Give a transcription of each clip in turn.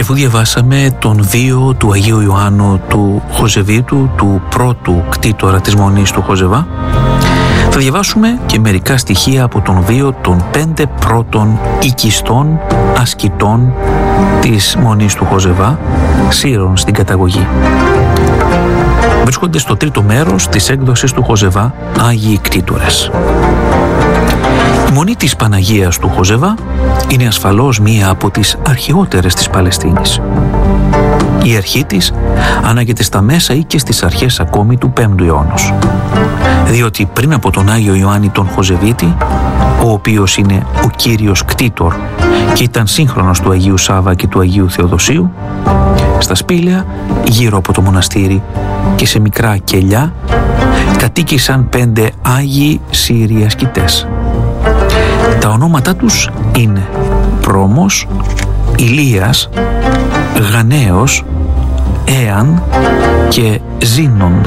Και αφού διαβάσαμε τον βίο του Αγίου Ιωάννου του Χοζεβίτου, του πρώτου κτήτορα της Μονής του Χοζεβά, θα διαβάσουμε και μερικά στοιχεία από τον βίο των 5 πρώτων οικιστών ασκητών της Μονής του Χοζεβά, σύρων στην καταγωγή. Βρίσκονται στο τρίτο μέρος της έκδοσης του Χοζεβά Άγιοι Κτήτορες. Η Μονή της Παναγίας του Χοζεβά είναι ασφαλώς μία από τις αρχαιότερες της Παλαιστίνης. Η αρχή της ανάγεται στα μέσα ή και στις αρχές ακόμη του 5ου αιώνος, διότι πριν από τον Άγιο Ιωάννη τον Χοζεβίτη, ο οποίος είναι ο κύριος κτήτορ και ήταν σύγχρονος του Αγίου Σάβα και του Αγίου Θεοδοσίου, στα σπήλαια γύρω από το μοναστήρι και σε μικρά κελιά κατοίκησαν 5 Άγιοι Σύριοι ασκητές. Τα ονόματά τους είναι Πρόμος, Ηλίας, Γανέος, Έαν και Ζήνων.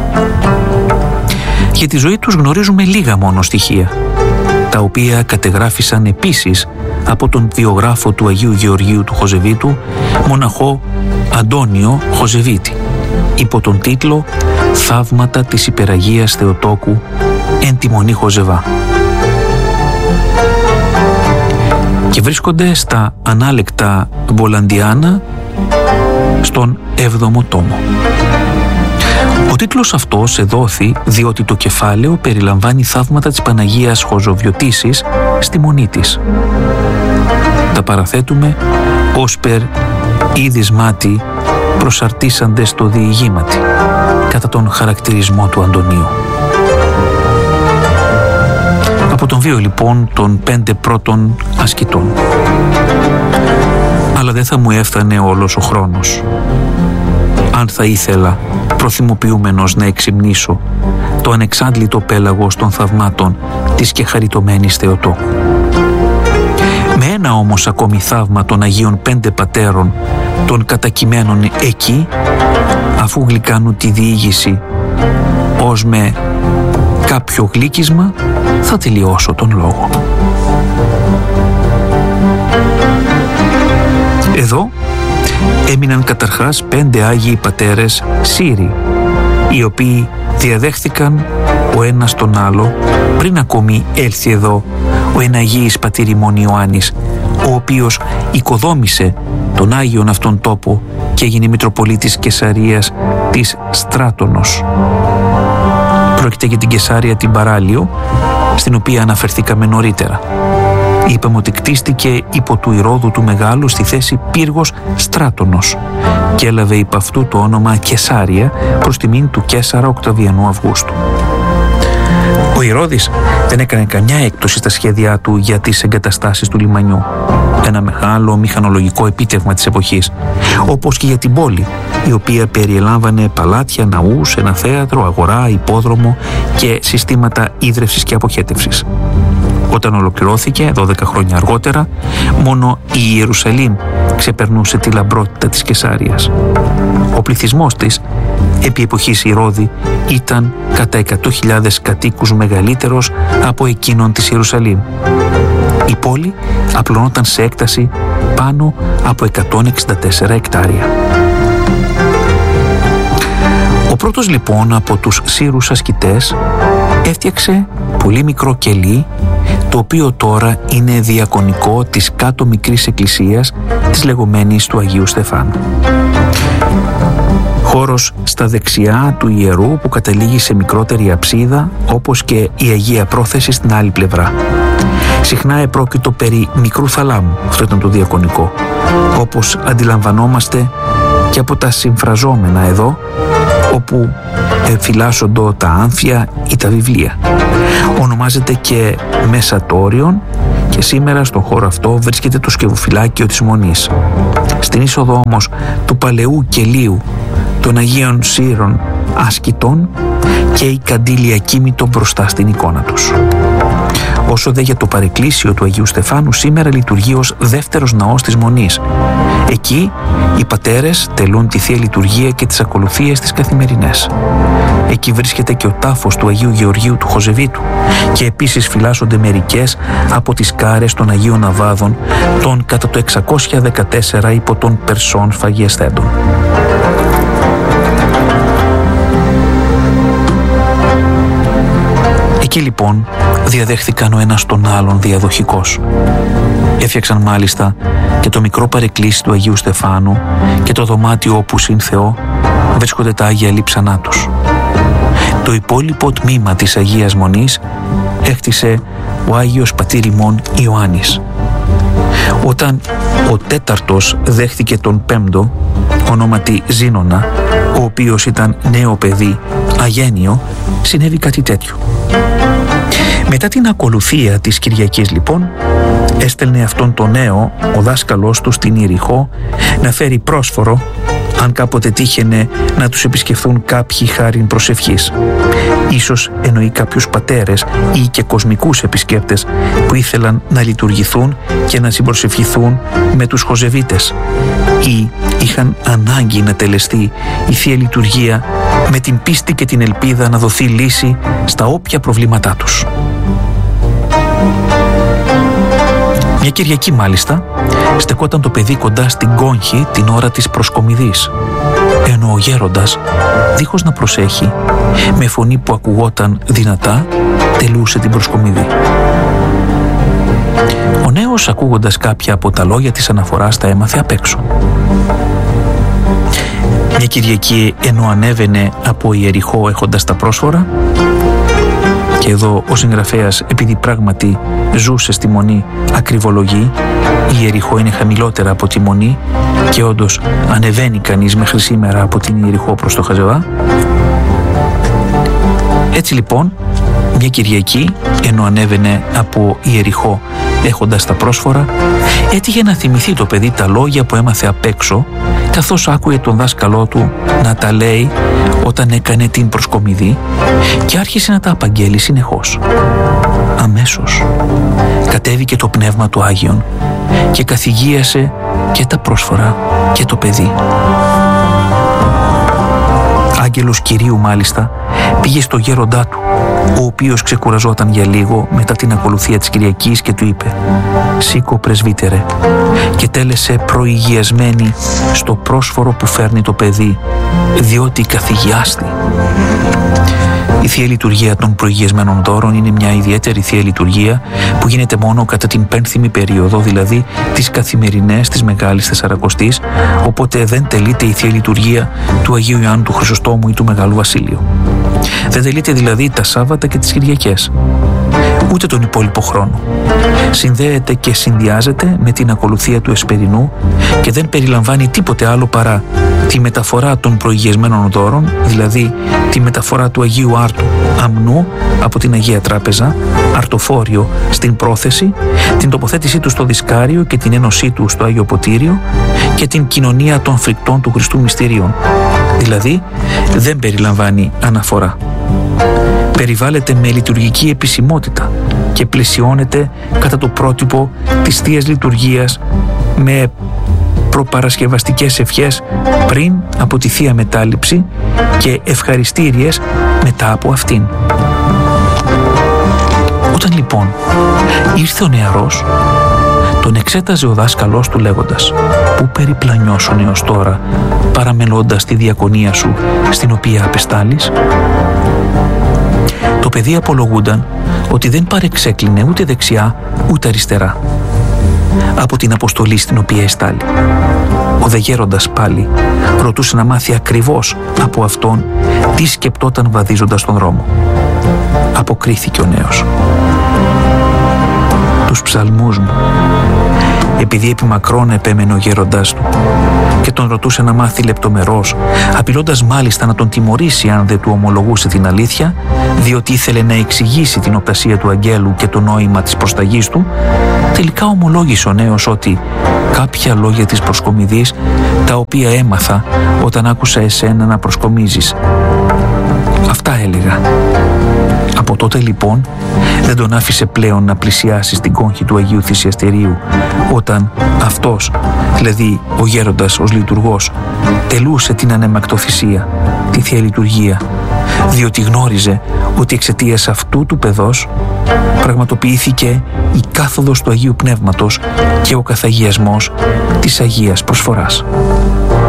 Για τη ζωή τους γνωρίζουμε λίγα μόνο στοιχεία, τα οποία κατεγράφησαν επίσης από τον βιογράφο του Αγίου Γεωργίου του Χοζεβίτου, μοναχό Αντώνιο Χοζεβίτη, υπό τον τίτλο «Θαύματα της Υπεραγίας Θεοτόκου εν τη Μονή Χοζεβά». Και βρίσκονται στα ανάλεκτα Βολαντιάνα στον 7ο τόμο. Ο τίτλος αυτός εδόθη διότι το κεφάλαιο περιλαμβάνει θαύματα της Παναγίας Χοζοβιωτίσης στη Μονή της. Τα παραθέτουμε ως περ είδης μάτι προσαρτήσαντες στο διηγήματι, κατά τον χαρακτηρισμό του Αντωνίου. Από τον βίο λοιπόν των 5 πρώτων ασκητών. Αλλά δεν θα μου έφτανε όλος ο χρόνος. Αν θα ήθελα προθυμοποιούμενος να εξυμνήσω το ανεξάντλητο πέλαγος των θαυμάτων της και χαριτωμένης Θεοτόκου. Με ένα όμως ακόμη θαύμα των Αγίων 5 Πατέρων των κατακειμένων εκεί, αφού γλυκάνουν τη διήγηση ως με κάποιο γλύκισμα, θα τελειώσω τον λόγο. Εδώ έμειναν καταρχάς 5 Άγιοι Πατέρες Σύριοι, οι οποίοι διαδέχθηκαν ο ένας τον άλλο πριν ακόμη έλθει εδώ ο εναγίης πατήρ ημών Ιωάννης, ο οποίος οικοδόμησε τον Άγιον αυτόν τόπο και έγινε Μητροπολίτης Κεσαρίας της Στράτονος. Πρόκειται για την Κεσάρια την Παράλιο, στην οποία αναφερθήκαμε νωρίτερα. Είπαμε ότι κτίστηκε υπό του Ηρώδου του Μεγάλου στη θέση πύργος Στράτονος και έλαβε υπ' αυτού το όνομα Κεσάρια προς τιμήν του Κέσαρα Οκταβιανού Αυγούστου. Ο Ηρώδης δεν έκανε καμιά έκπτωση στα σχέδιά του για τις εγκαταστάσεις του λιμανιού, ένα μεγάλο μηχανολογικό επίτευγμα της εποχής, όπως και για την πόλη, η οποία περιελάμβανε παλάτια, ναούς, ένα θέατρο, αγορά, υπόδρομο και συστήματα ίδρευσης και αποχέτευσης. Όταν ολοκληρώθηκε 12 χρόνια αργότερα, μόνο η Ιερουσαλήμ ξεπερνούσε τη λαμπρότητα της Κεσάριας. Ο πληθυσμός της, επί εποχής Ηρώδη, ήταν κατά 100.000 κατοίκους μεγαλύτερος από εκείνον της Ιερουσαλήμ. Η πόλη απλωνόταν σε έκταση πάνω από 164 εκτάρια. Ο πρώτος λοιπόν από τους Σύρους ασκητές έφτιαξε πολύ μικρό κελί, το οποίο τώρα είναι διακονικό της κάτω μικρής εκκλησίας της λεγόμενης του Αγίου Στεφάνου. Χώρος στα δεξιά του ιερού που καταλήγει σε μικρότερη αψίδα, όπως και η Αγία Πρόθεση στην άλλη πλευρά. Συχνά επρόκειτο περί μικρού θαλάμου, αυτό ήταν το διακονικό, όπως αντιλαμβανόμαστε και από τα συμφραζόμενα εδώ, όπου φυλάσσονται τα άμφια ή τα βιβλία. Ονομάζεται και Μεσατόριον και σήμερα στον χώρο αυτό βρίσκεται το σκευοφυλάκιο της Μονής. Στην είσοδο όμως του παλαιού κελίου των Αγίων Σύρων Ασκητών και η καντήλια κοίμητο μπροστά στην εικόνα τους. Όσο δε για το παρεκκλήσιο του Αγίου Στεφάνου, σήμερα λειτουργεί ως δεύτερος ναός της Μονής. Εκεί οι πατέρες τελούν τη Θεία Λειτουργία και τις ακολουθίες τις καθημερινές. Εκεί βρίσκεται και ο τάφος του Αγίου Γεωργίου του Χοζεβίτου και επίσης φυλάσσονται μερικές από τις κάρες των Αγίων Αβάδων των κατά το 614 υπό των Περσών φαγιεσθέντων. Εκεί λοιπόν διαδέχθηκαν ο ένας τον άλλον διαδοχικός. Έφτιαξαν μάλιστα και το μικρό παρεκκλήσι του Αγίου Στεφάνου και το δωμάτιο όπου συν Θεό βρίσκονται τα Άγια Λείψανά τους. Το υπόλοιπο τμήμα της Αγίας Μονής έχτισε ο Άγιος Πατήρ ημών Ιωάννης. Όταν ο τέταρτος δέχτηκε τον πέμπτο, ονόματι Ζήνονα, ο οποίος ήταν νέο παιδί, αγένιο, συνέβη κάτι τέτοιο. Μετά την ακολουθία της Κυριακής λοιπόν, έστελνε αυτόν τον νέο, ο δάσκαλός του στην Ιεριχώ, να φέρει πρόσφορο, αν κάποτε τύχαινε να τους επισκεφθούν κάποιοι χάριν προσευχής. Ίσως εννοεί κάποιους πατέρες ή και κοσμικούς επισκέπτες που ήθελαν να λειτουργηθούν και να συμπροσευχηθούν με τους Χοζεβίτες ή είχαν ανάγκη να τελεστεί η Θεία Λειτουργία με την πίστη και την ελπίδα να δοθεί λύση στα όποια προβλήματά τους. Μια Κυριακή μάλιστα στεκόταν το παιδί κοντά στην κόγχη την ώρα της προσκομιδής, ενώ ο γέροντας, δίχως να προσέχει, με φωνή που ακουγόταν δυνατά, τελούσε την προσκομιδή. Ο νέος, ακούγοντας κάποια από τα λόγια της αναφοράς, τα έμαθε απ' έξω. Μια Κυριακή, ενώ ανέβαινε από Ιεριχώ έχοντας τα πρόσφορα, και εδώ ο συγγραφέας, επειδή πράγματι ζούσε στη Μονή, ακριβολογεί, η Ιεριχώ είναι χαμηλότερα από τη Μονή και όντως ανεβαίνει κανείς μέχρι σήμερα από την Ιεριχώ προς το Χαζεβά. Έτσι λοιπόν, μια Κυριακή, ενώ ανέβαινε από Ιεριχώ έχοντας τα πρόσφορα, έτυχε να θυμηθεί το παιδί τα λόγια που έμαθε απ' έξω, καθώς άκουε τον δάσκαλό του να τα λέει όταν έκανε την προσκομιδή και άρχισε να τα απαγγέλει συνεχώς. Αμέσως κατέβηκε το Πνεύμα του Άγιον και καθηγίασε και τα πρόσφορα και το παιδί. Άγγελος Κυρίου μάλιστα πήγε στο γέροντά του, ο οποίος ξεκουραζόταν για λίγο μετά την ακολουθία της Κυριακής και του είπε «Σήκω πρεσβύτερε», και τέλεσε προηγιασμένη στο πρόσφορο που φέρνει το παιδί, διότι καθηγιάστη. Η Θεία Λειτουργία των προηγιασμένων δώρων είναι μια ιδιαίτερη Θεία Λειτουργία που γίνεται μόνο κατά την πένθυμη περίοδο, δηλαδή τις καθημερινές της Μεγάλης Τεσσαρακοστής, οπότε δεν τελείται η Θεία Λειτουργία του Αγίου Ιωάννου του Χρυσοστόμου ή του Μεγάλου Βασίλειου. Δεν τελείται δηλαδή τα Σάββατα και τις Κυριακές, ούτε τον υπόλοιπο χρόνο. Συνδέεται και συνδυάζεται με την ακολουθία του Εσπερινού και δεν περιλαμβάνει τίποτε άλλο παρά τη μεταφορά των προηγιασμένων δώρων, δηλαδή τη μεταφορά του Αγίου Άρτου αμνού από την Αγία Τράπεζα, αρτοφόριο στην πρόθεση, την τοποθέτησή του στο δισκάριο και την ένωσή του στο Άγιο Ποτήριο και την κοινωνία των φρικτών του Χριστού Μυστηρίων. Δηλαδή δεν περιλαμβάνει αναφορά. Περιβάλλεται με λειτουργική επισημότητα και πλαισιώνεται κατά το πρότυπο της Θείας Λειτουργίας με προπαρασκευαστικές ευχές πριν από τη Θεία Μετάληψη και ευχαριστήριες μετά από αυτήν. Όταν λοιπόν ήρθε ο νεαρός, τον εξέταζε ο δάσκαλός του λέγοντας «Πού περιπλανιώσουν έως τώρα, παραμελώντας τη διακονία σου στην οποία απεστάλεις?» Το παιδί απολογούνταν ότι δεν παρεξέκλεινε ούτε δεξιά ούτε αριστερά από την αποστολή στην οποία εστάλει. Ο δε γέροντας πάλι ρωτούσε να μάθει ακριβώς από αυτόν τι σκεπτόταν βαδίζοντας τον δρόμο. Αποκρίθηκε ο νέος. Τους ψαλμούς μου, επειδή επί μακρόν επέμενε ο γέροντάς του και τον ρωτούσε να μάθει λεπτομερώς, απειλώντας μάλιστα να τον τιμωρήσει αν δεν του ομολογούσε την αλήθεια, διότι ήθελε να εξηγήσει την οπτασία του αγγέλου και το νόημα της προσταγής του, τελικά ομολόγησε ο νέος ότι κάποια λόγια της προσκομιδής, τα οποία έμαθα όταν άκουσα εσένα να προσκομίζεις, αυτά έλεγα. Από Από τότε λοιπόν δεν τον άφησε πλέον να πλησιάσει στην κόγχη του Αγίου Θυσιαστηρίου, όταν αυτός, δηλαδή ο γέροντας ως λειτουργός, τελούσε την ανέμακτο θυσία, τη Θεία Λειτουργία, διότι γνώριζε ότι εξαιτίας αυτού του παιδός πραγματοποιήθηκε η κάθοδος του Αγίου Πνεύματος και ο καθαγιασμός της Αγίας Προσφοράς.